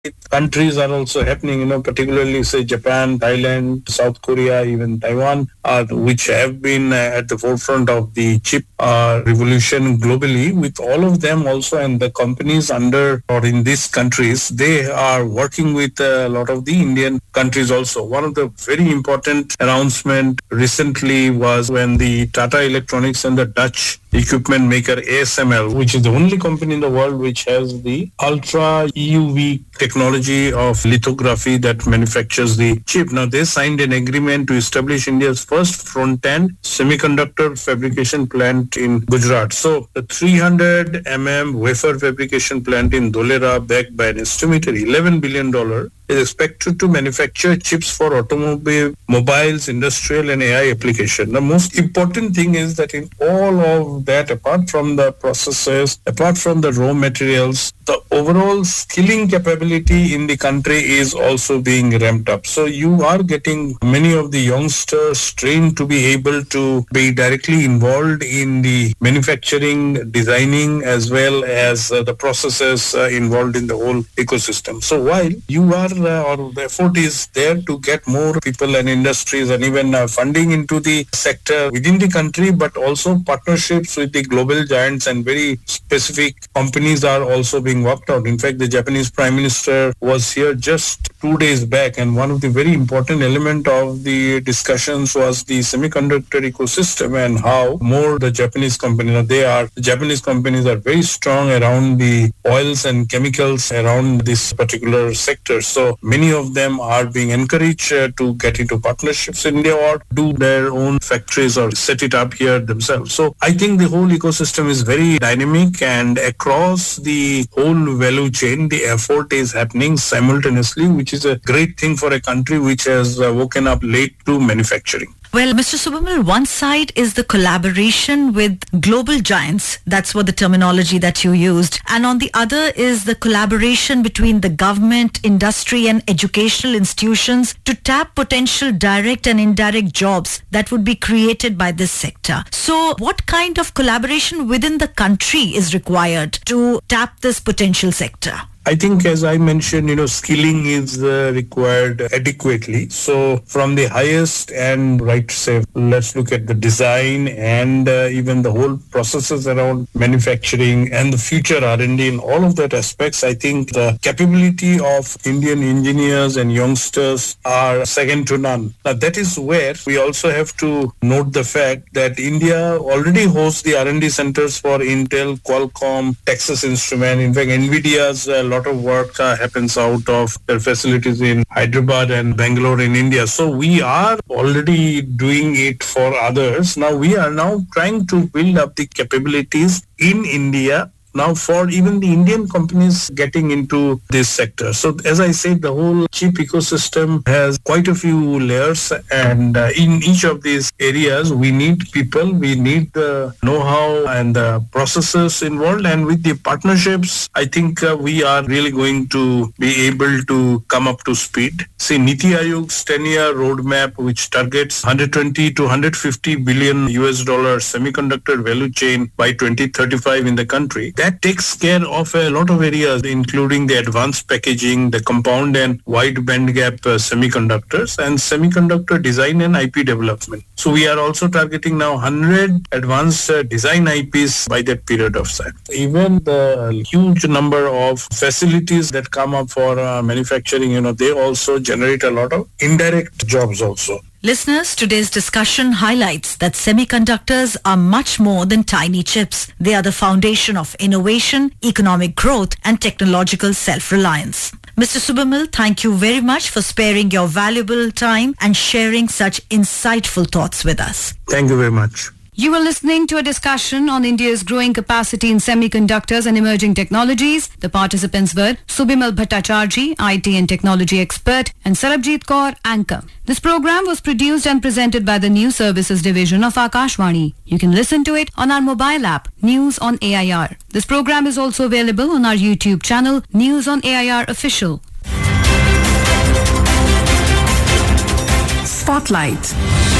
countries are also happening, particularly say Japan, Thailand, South Korea, even Taiwan, which have been at the forefront of the chip revolution globally. With all of them also, and the companies under or in these countries, they are working with a lot of the Indian countries also. One of the very important announcement recently was when the Tata Electronics and the Dutch equipment maker ASML, which is the only company in the world which has the ultra EUV technology of lithography that manufactures the chip. Now, they signed an agreement to establish India's first front-end semiconductor fabrication plant in Gujarat. So, the 300 wafer fabrication plant in Dholera, backed by an estimated $11 billion, is expected to manufacture chips for automobile, mobiles, industrial and AI application. The most important thing is that in all of that, apart from the processes, apart from the raw materials, the overall skilling capability in the country is also being ramped up. So you are getting many of the youngsters trained to be able to be directly involved in the manufacturing, designing, as well as the processes involved in the whole ecosystem. So while you are or the effort is there to get more people and industries and even funding into the sector within the country, but also partnerships with the global giants and very specific companies are also being worked out. In fact, the Japanese Prime Minister was here just 2 days back, and one of the very important element of the discussions was the semiconductor ecosystem and how more the Japanese companies, the Japanese companies are very strong around the oils and chemicals around this particular sector. So many of them are being encouraged to get into partnerships in India or do their own factories or set it up here themselves. So I think the whole ecosystem is very dynamic, and across the whole value chain, the effort is happening simultaneously, which is a great thing for a country which has woken up late to manufacturing. Well, Mr. Subamal, one side is the collaboration with global giants. That's what the terminology that you used. And on the other is the collaboration between the government, industry and educational institutions to tap potential direct and indirect jobs that would be created by this sector. So what kind of collaboration within the country is required to tap this potential sector? I think, as I mentioned, skilling is required adequately. So from the highest and let's look at the design and even the whole processes around manufacturing and the future R&D in all of that aspects, I think the capability of Indian engineers and youngsters are second to none. Now, that is where we also have to note the fact that India already hosts the R&D centers for Intel, Qualcomm, Texas Instruments. In fact, NVIDIA's lot of work happens out of their facilities in Hyderabad and Bangalore in India. So we are already doing it for others. Now we are trying to build up the capabilities in India now for even the Indian companies getting into this sector. So as I said, the whole chip ecosystem has quite a few layers, and in each of these areas we need people, we need the know-how and the processes involved, and with the partnerships I think we are really going to be able to come up to speed. See, Niti Aayog's 10-year roadmap, which targets 120 to 150 billion US dollars semiconductor value chain by 2035 in the country, that takes care of a lot of areas, including the advanced packaging, the compound and wide bandgap semiconductors, and semiconductor design and IP development. So we are also targeting now 100 advanced design IPs by that period of time. Even the huge number of facilities that come up for manufacturing, they also generate a lot of indirect jobs also. Listeners, today's discussion highlights that semiconductors are much more than tiny chips. They are the foundation of innovation, economic growth, and technological self-reliance. Mr. Subamal, thank you very much for sparing your valuable time and sharing such insightful thoughts with us. Thank you very much. You are listening to a discussion on India's growing capacity in semiconductors and emerging technologies. The participants were Subimal Bhattacharjee, IT and technology expert, and Sarabjit Kaur, anchor. This program was produced and presented by the News Services Division of Akashvani. You can listen to it on our mobile app, News on AIR. This program is also available on our YouTube channel, News on AIR Official. Spotlight.